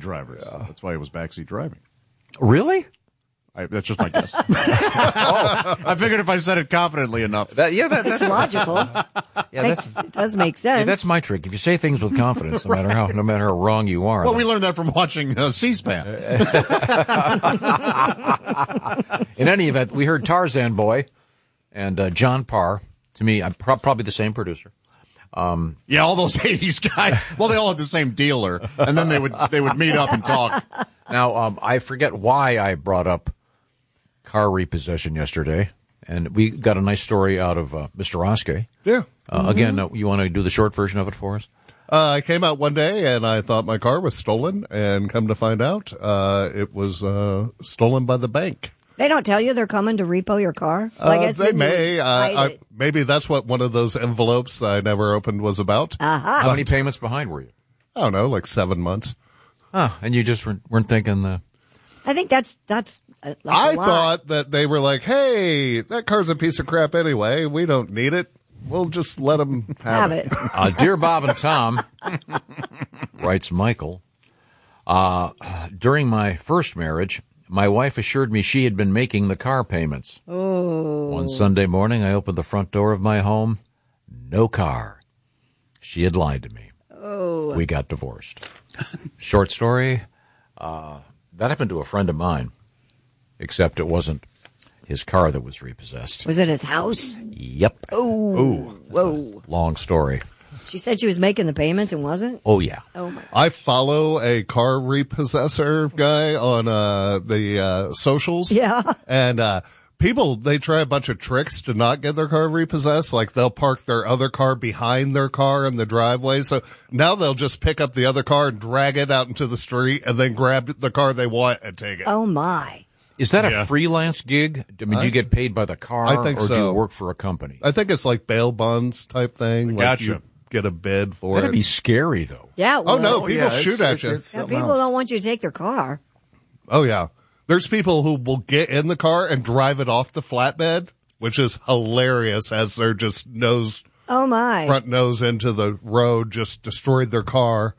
drivers. That's why it was backseat driving. Really? That's just my guess. I figured if I said it confidently enough. That's logical. It does make sense. Yeah, that's my trick. If you say things with confidence, no matter how wrong you are. Well, we learned that from watching C-SPAN. In any event, we heard Tarzan Boy and John Parr. To me, probably the same producer. Yeah, all those 80s guys. Well, they all had the same dealer, and then they would meet up and talk. Now, I forget why I brought up car repossession yesterday, and we got a nice story out of Mr. Roske. Yeah. Again, you want to do the short version of it for us? I came out one day and I thought my car was stolen, and come to find out, it was stolen by the bank. They don't tell you they're coming to repo your car? Well, I guess they may. Maybe that's what one of those envelopes I never opened was about. How many payments behind were you? I don't know, like 7 months. And you just weren't thinking I think that's I thought that they were like, hey, that car's a piece of crap anyway. We don't need it. We'll just let them have it. Dear Bob and Tom, writes Michael, during my first marriage, my wife assured me she had been making the car payments. Oh. One Sunday morning, I opened the front door of my home. No car. She had lied to me. Oh. We got divorced. Short story. That happened to a friend of mine, except it wasn't his car that was repossessed. Was it his house? Yep. Oh. Whoa. Long story. She said she was making the payments and wasn't? Oh, yeah. Oh, my God. I follow a car repossessor guy on the socials. Yeah. And people, they try a bunch of tricks to not get their car repossessed. Like they'll park their other car behind their car in the driveway. So now they'll just pick up the other car and drag it out into the street and then grab the car they want and take it. Oh, my. Is that a freelance gig? I mean, do you get paid by the car, I think or so. do you work for a company? I think it's like bail bonds type thing. Like Gotcha. you get a bid for That'd it. be scary, though. Yeah. Oh, no, well, people shoot at you. people don't want you to take their car. Oh, yeah. There's people who will get in the car and drive it off the flatbed, which is hilarious as they're just Oh, my. front nose into the road, just destroyed their car.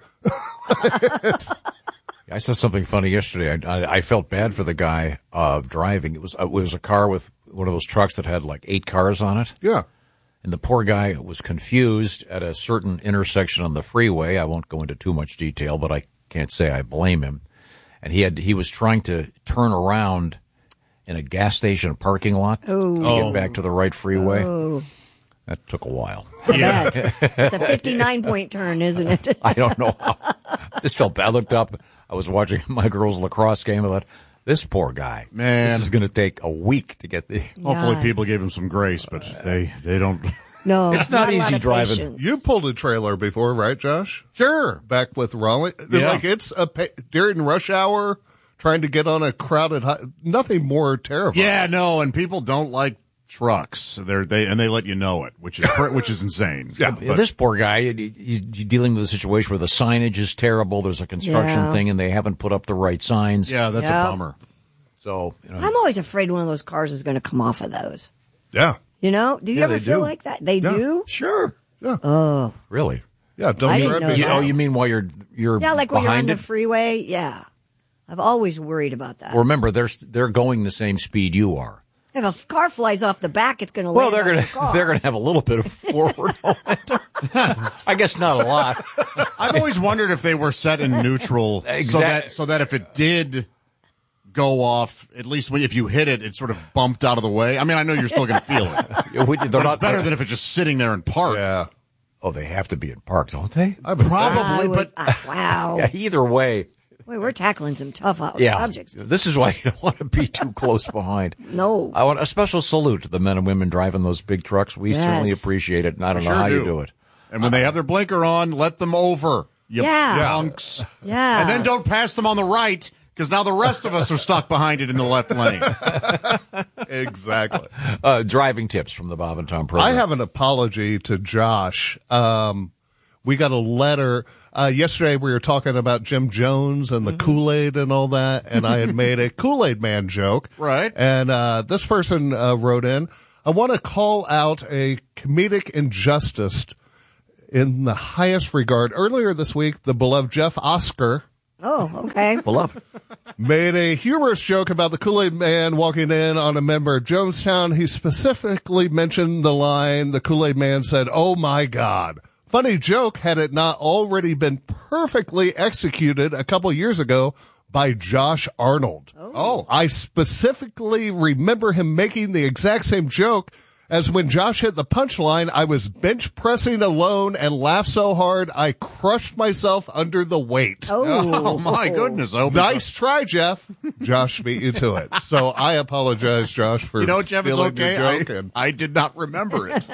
I saw something funny yesterday. I felt bad for the guy driving. It was a car with one of those trucks that had like 8 cars on it. Yeah. And the poor guy was confused at a certain intersection on the freeway. I won't go into too much detail, but I can't say I blame him. And he was trying to turn around in a gas station parking lot to get back to the right freeway. Oh. That took a while. Yeah. It's a 59-point turn, isn't it? I don't know how. I just felt bad. I looked up. I was watching my girls' lacrosse game. I thought, this poor guy. Man. This is going to take a week to get the... Hopefully people gave him some grace, but they don't. No. It's not a lot easy of driving. patience. You pulled a trailer before, right, Josh? Sure. Back with Raleigh. Yeah. Like it's during rush hour, trying to get on a crowded nothing more terrifying. Yeah, no, and people don't like trucks. They let you know it, which is insane. Yeah. This poor guy, he's dealing with a situation where the signage is terrible. There's a construction thing, and they haven't put up the right signs. Yeah, that's a bummer. So, I'm always afraid one of those cars is going to come off of those. Yeah. You know? Do you ever they feel do. like that? They do? Sure. Yeah. Oh. really? Yeah. Don't I be didn't know right that. You mean while you're Yeah, like when you're on behind the it? freeway. Yeah. I've always worried about that. Well, remember, they're going the same speed you are. If a car flies off the back, it's going to Well, land on your car. they're gonna have a little bit of forward momentum. I guess not a lot. I've always wondered if they were set in neutral so that if it did go off, at least if you hit it, it sort of bumped out of the way. I mean, I know you're still going to feel it. But it's better than if it's just sitting there in park. Yeah. Oh, they have to be in park, don't they? Probably, but wow. Yeah, either way. Wait, we're tackling some tough Yeah. subjects. This is why you don't want to be too close behind. No. I want a special salute to the men and women driving those big trucks. We certainly appreciate it, and I don't know how you do it. And when they have their blinker on, let them over. You punks. Yeah. And then don't pass them on the right, because now the rest of us are stuck behind it in the left lane. Exactly. Driving tips from the Bob and Tom program. I have an apology to Josh. We got a letter. Yesterday we were talking about Jim Jones and the Kool-Aid and all that, and I had made a Kool-Aid Man joke. Right. And this person wrote in, I want to call out a comedic injustice in the highest regard. Earlier this week, the beloved Jeff Oscar Oh, okay. Beloved. Made a humorous joke about the Kool-Aid Man walking in on a member of Jonestown. He specifically mentioned the line, the Kool-Aid Man said, "Oh my God." Funny joke had it not already been perfectly executed a couple years ago by Josh Arnold. Oh. I specifically remember him making the exact same joke as when Josh hit the punchline. I was bench pressing alone and laughed so hard I crushed myself under the weight. Oh my goodness. Nice try, Jeff. Josh beat you to it. So I apologize, Josh, for Jeff, it's stealing your okay. joke. I did not remember it.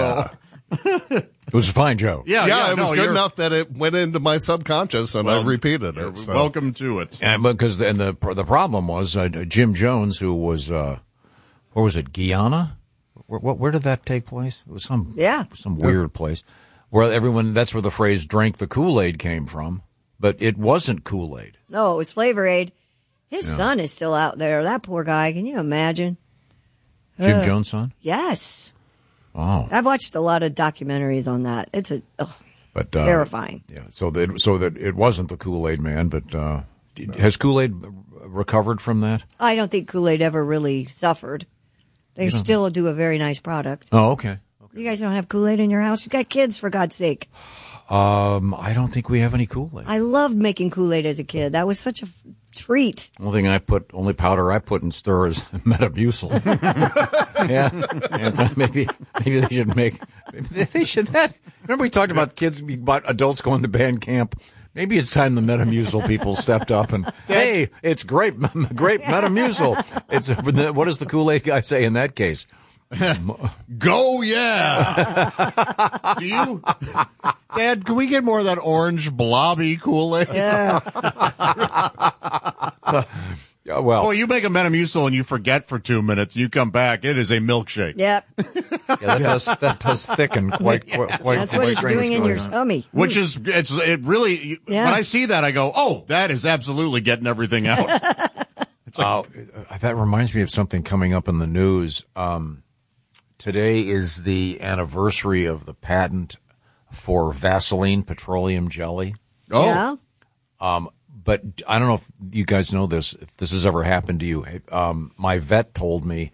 It was a fine joke. Yeah, it was good enough that it went into my subconscious, and I repeated it. So. Welcome to it. And because the problem was Jim Jones, who was where was it, Guyana? Where did that take place? It was some weird place where everyone. That's where the phrase "drank the Kool-Aid" came from, but it wasn't Kool-Aid. No, it was Flavor Aid. His son is still out there. That poor guy. Can you imagine? Jim Jones' son? Yes. Oh. I've watched a lot of documentaries on that. It's terrifying. Yeah. So that it wasn't the Kool-Aid Man, but has Kool-Aid recovered from that? I don't think Kool-Aid ever really suffered. They still do a very nice product. Oh, okay. You guys don't have Kool-Aid in your house? You got kids, for God's sake. I don't think we have any Kool-Aid. I loved making Kool-Aid as a kid. That was such a treat. Only powder I put in stir is Metamucil. Yeah. And maybe they should make. Maybe they should that. Remember we talked about adults going to band camp. Maybe it's time the Metamucil people stepped up and, hey, it's great Metamucil. It's what does the Kool-Aid guy say in that case? Go, yeah. Dad, can we get more of that orange blobby Kool-Aid? Yeah. Well, you make a Metamucil and you forget for 2 minutes. You come back, it is a milkshake. Yep. That does thicken quite. That's what it's doing in your tummy. Which is, it really, when I see that, I go, oh, that is absolutely getting everything out. It's like, that reminds me of something coming up in the news. Today is the anniversary of the patent for Vaseline petroleum jelly. Oh. Yeah. But I don't know if you guys know this, if this has ever happened to you. My vet told me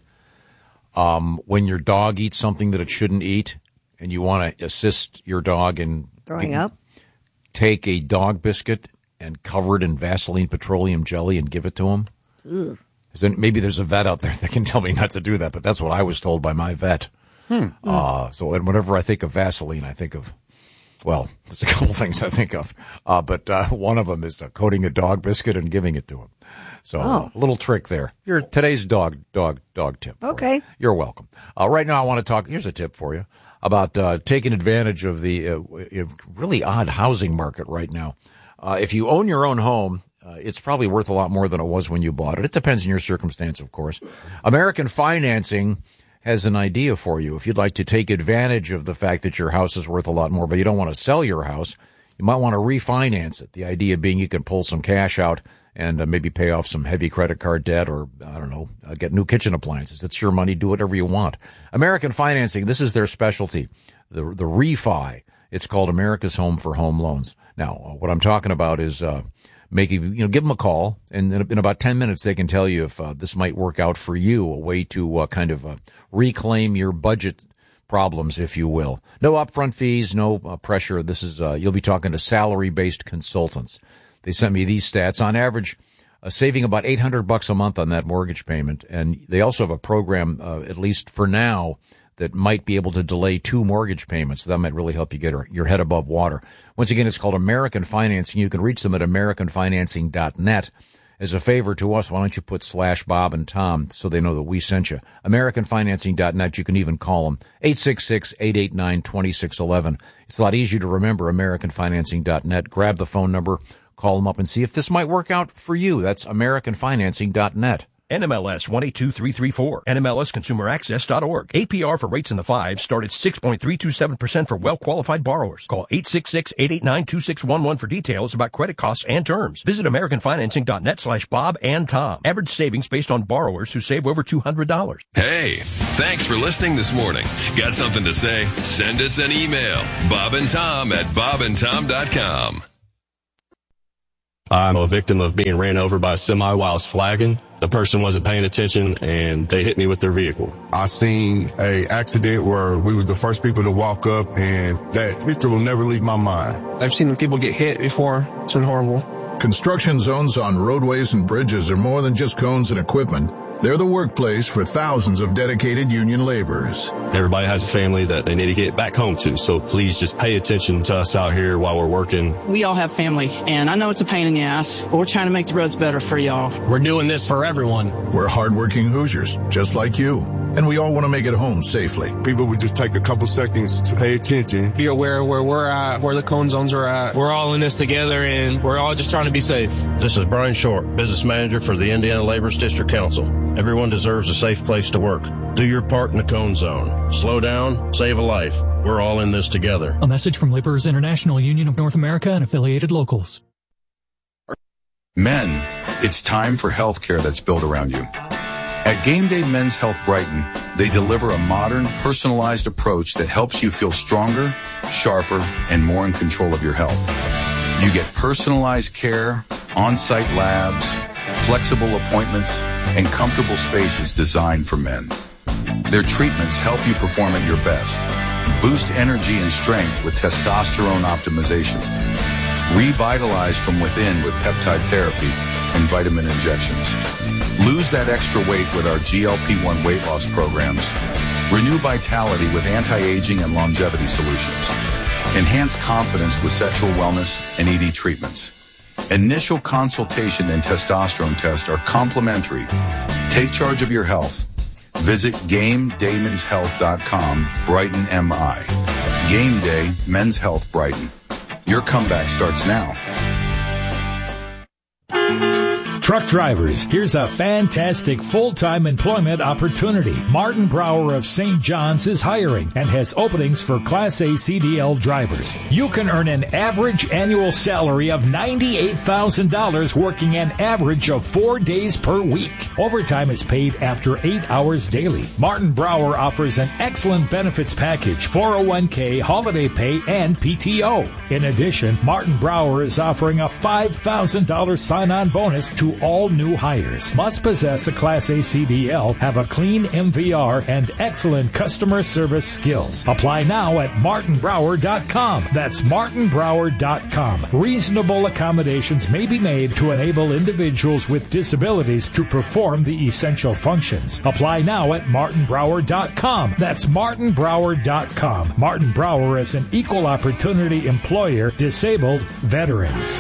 when your dog eats something that it shouldn't eat and you want to assist your dog in throwing up, take a dog biscuit and cover it in Vaseline petroleum jelly and give it to him. Ugh. Maybe there's a vet out there that can tell me not to do that, but that's what I was told by my vet. So whenever I think of Vaseline, I think of, well, there's a couple things I think of, but one of them is coating a dog biscuit and giving it to him. So a little trick there. Today's dog tip. Okay. You're welcome. Right now I want to talk, here's a tip for you, about taking advantage of the really odd housing market right now. If you own your own home, it's probably worth a lot more than it was when you bought it. It depends on your circumstance, of course. American Financing has an idea for you. If you'd like to take advantage of the fact that your house is worth a lot more, but you don't want to sell your house, you might want to refinance it. The idea being you can pull some cash out and maybe pay off some heavy credit card debt or, I don't know, get new kitchen appliances. It's your money. Do whatever you want. American Financing, this is their specialty, the refi. It's called America's Home for Home Loans. Now, what I'm talking about is give them a call, and in about 10 minutes they can tell you if this might work out for you, a way to kind of reclaim your budget problems, if you will. No upfront fees, no pressure. This is you'll be talking to salary-based consultants. They sent me these stats. On average, saving about $800 a month on that mortgage payment, and they also have a program, at least for now, that might be able to delay 2 mortgage payments. That might really help you get your head above water. Once again, it's called American Financing. You can reach them at AmericanFinancing.net. As a favor to us, why don't you put /Bob and Tom so they know that we sent you. AmericanFinancing.net. You can even call them 866-889-2611. It's a lot easier to remember, AmericanFinancing.net. Grab the phone number, call them up, and see if this might work out for you. That's AmericanFinancing.net. NMLS 182334, NMLSConsumerAccess.org. APR for rates in the 5s start at 6.327% for well-qualified borrowers. Call 866-889-2611 for details about credit costs and terms. Visit AmericanFinancing.net/Bob and Tom. Average savings based on borrowers who save over $200. Hey, thanks for listening this morning. Got something to say? Send us an email. Bob and Tom at bobandtom.com. I'm a victim of being ran over by a semi while I was flagging. The person wasn't paying attention and they hit me with their vehicle. I seen a accident where we were the first people to walk up, and that picture will never leave my mind. I've seen people get hit before. It's been horrible. Construction zones on roadways and bridges are more than just cones and equipment. They're the workplace for thousands of dedicated union laborers. Everybody has a family that they need to get back home to, so please just pay attention to us out here while we're working. We all have family, and I know it's a pain in the ass, but we're trying to make the roads better for y'all. We're doing this for everyone. We're hardworking Hoosiers, just like you, and we all want to make it home safely. People would just take a couple seconds to pay attention. Be aware of where we're at, where the cone zones are at. We're all in this together, and we're all just trying to be safe. This is Brian Short, Business Manager for the Indiana Laborers District Council. Everyone deserves a safe place to work. Do your part in the cone zone. Slow down, save a life. We're all in this together. A message from Laborers International Union of North America and affiliated locals. Men, it's time for health care that's built around you. At Game Day Men's Health Brighton, they deliver a modern, personalized approach that helps you feel stronger, sharper, and more in control of your health. You get personalized care, on-site labs, flexible appointments, and comfortable spaces designed for men. Their treatments help you perform at your best. Boost energy and strength with testosterone optimization. Revitalize from within with peptide therapy and vitamin injections. Lose that extra weight with our GLP-1 weight loss programs. Renew vitality with anti-aging and longevity solutions. Enhance confidence with sexual wellness and ED treatments. Initial consultation and testosterone test are complimentary. Take charge of your health. Visit GameDayMensHealth.com, Brighton, MI. Game Day Men's Health Brighton. Your comeback starts now. Truck drivers, here's a fantastic full-time employment opportunity. Martin Brower of St. John's is hiring and has openings for Class A CDL drivers. You can earn an average annual salary of $98,000 working an average of 4 days per week. Overtime is paid after 8 hours daily. Martin Brower offers an excellent benefits package, 401k, holiday pay, and PTO. In addition, Martin Brower is offering a $5,000 sign-on bonus to all new hires. Must possess a Class A CDL, have a clean MVR, and excellent customer service skills. Apply now at martinbrower.com. That's martinbrower.com. Reasonable accommodations may be made to enable individuals with disabilities to perform the essential functions. Apply now at martinbrower.com. That's martinbrower.com. Martin Brower is an equal opportunity employer, disabled veterans.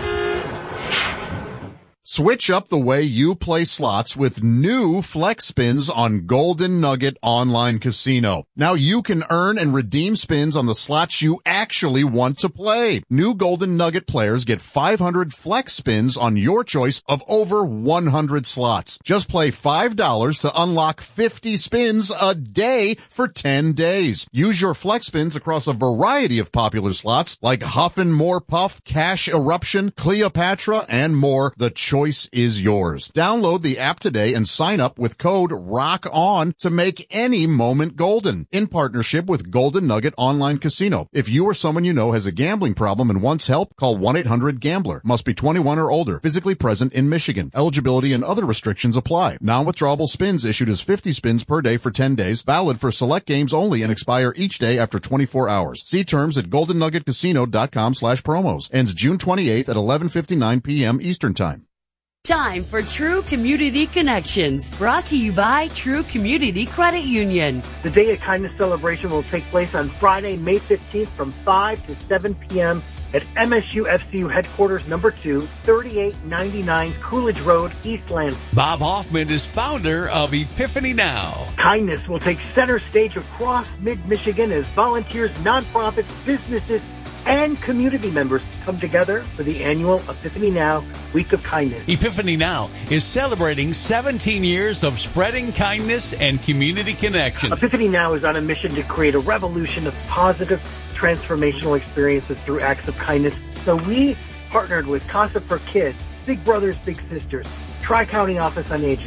Switch up the way you play slots with new Flex Spins on Golden Nugget Online Casino. Now you can earn and redeem spins on the slots you actually want to play. New Golden Nugget players get 500 Flex Spins on your choice of over 100 slots. Just play $5 to unlock 50 spins a day for 10 days. Use your Flex Spins across a variety of popular slots like Huffin' More Puff, Cash Eruption, Cleopatra, and more. The choice is yours. Download the app today and sign up with code ROCKON to make any moment golden. In partnership with Golden Nugget Online Casino. If you or someone you know has a gambling problem and wants help, call 1-800-GAMBLER. Must be 21 or older. Physically present in Michigan. Eligibility and other restrictions apply. Non-withdrawable spins issued as 50 spins per day for 10 days. Valid for select games only and expire each day after 24 hours. See terms at goldennuggetcasino.com/promos. Ends June 28th at 11:59 p.m. Eastern Time. Time for True Community Connections, brought to you by True Community Credit Union. The Day of Kindness celebration will take place on Friday, May 15th from 5 to 7 p.m. at MSU FCU headquarters number 2, 3899 Coolidge Road, East Lansing. Bob Hoffman is founder of Epiphany Now. Kindness will take center stage across mid-Michigan as volunteers, nonprofits, businesses, and community members come together for the annual Epiphany Now Week of Kindness. Epiphany Now is celebrating 17 years of spreading kindness and community connection. Epiphany Now is on a mission to create a revolution of positive, transformational experiences through acts of kindness. So we partnered with Casa for Kids, Big Brothers Big Sisters, Tri-County Office on Aging,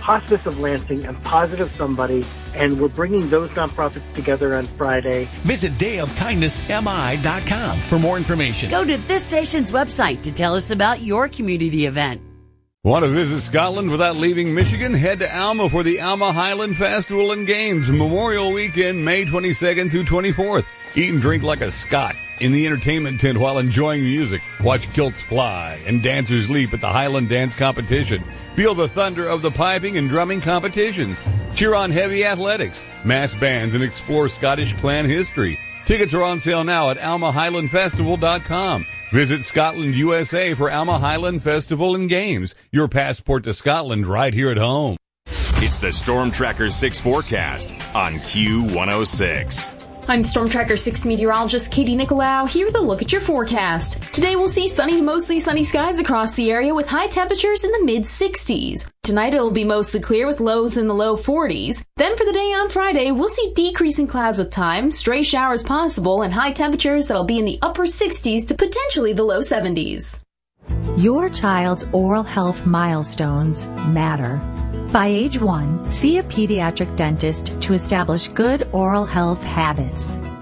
Hospice of Lansing, and Positive Somebody, and we're bringing those nonprofits together on Friday. Visit dayofkindnessmi.com for more information. Go to this station's website to tell us about your community event. Want to visit Scotland without leaving Michigan? Head to Alma for the Alma Highland Festival and Games, Memorial Weekend, May 22nd through 24th. Eat and drink like a Scot in the entertainment tent while enjoying music. Watch kilts fly and dancers leap at the Highland Dance Competition. Feel the thunder of the piping and drumming competitions. Cheer on heavy athletics, mass bands, and explore Scottish clan history. Tickets are on sale now at almahighlandfestival.com. Visit Scotland, USA for Alma Highland Festival and Games. Your passport to Scotland right here at home. It's the Storm Tracker 6 forecast on Q106. I'm Storm Tracker 6 meteorologist Katie Nicolau. Here with a look at your forecast. Today we'll see sunny to mostly sunny skies across the area with high temperatures in the mid-60s. Tonight it'll be mostly clear with lows in the low 40s. Then for the day on Friday, we'll see decreasing clouds with time, stray showers possible, and high temperatures that'll be in the upper 60s to potentially the low 70s. Your child's oral health milestones matter. By age 1, see a pediatric dentist to establish good oral health habits.